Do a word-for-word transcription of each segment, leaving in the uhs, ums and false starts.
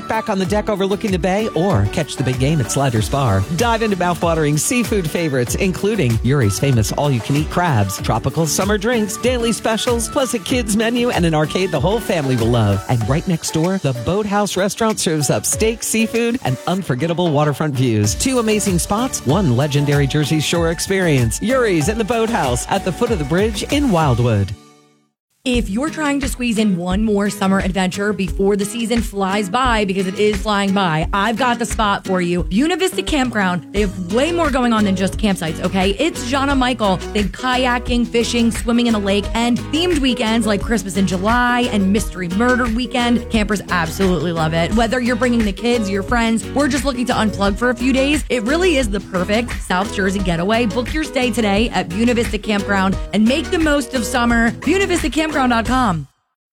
kick back on the deck overlooking the bay, or catch the big game at Sliders Bar. Dive into mouthwatering seafood favorites, including Yuri's famous all-you-can-eat crabs, tropical summer drinks, daily specials, plus a kids menu and an arcade the whole family will love. And right next door, the Boathouse Restaurant serves up steak, seafood, and unforgettable waterfront views. Two amazing spots, one legendary Jersey Shore experience. Yuri's and the Boathouse at the foot of the bridge in Wildwood. If you're trying to squeeze in one more summer adventure before the season flies by, because it is flying by, I've got the spot for you. Buena Vista Campground. They have way more going on than just campsites, okay? It's John and Michael. They have kayaking, fishing, swimming in a lake, and themed weekends like Christmas in July and Mystery Murder Weekend. Campers absolutely love it. Whether you're bringing the kids, your friends, or just looking to unplug for a few days, it really is the perfect South Jersey getaway. Book your stay today at Buena Vista Campground and make the most of summer. Buena Vista Campground. Dot com.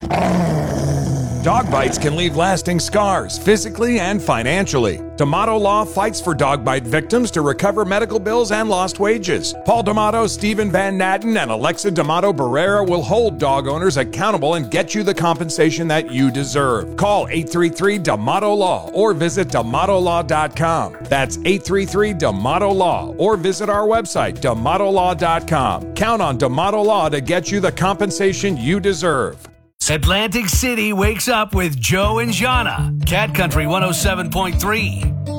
Dog bites can leave lasting scars, physically and financially. D'Amato Law fights for dog bite victims to recover medical bills and lost wages. Paul D'Amato, Stephen Van Natten, and Alexa D'Amato Barrera will hold dog owners accountable and get you the compensation that you deserve. Call eight three three D'Amato Law or visit D'Amato Law dot com. That's eight three three D'Amato Law or visit our website, D'Amato Law dot com. Count on D'Amato Law to get you the compensation you deserve. Atlantic City wakes up with Joe and Jana. Cat Country one oh seven point three.